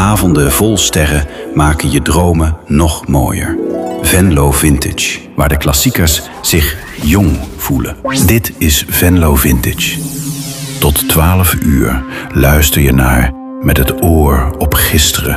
Avonden vol sterren maken je dromen nog mooier. Venlo Vintage, waar de klassiekers zich jong voelen. Dit is Venlo Vintage. Tot 12 uur luister je naar Met het oor op gisteren.